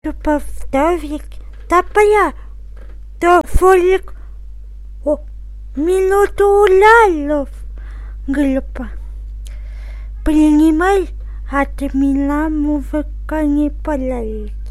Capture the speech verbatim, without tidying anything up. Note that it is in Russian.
Повторик, топля, тофолик, о, минуту улялов, глупо. Принимай от меня музыка не полялик.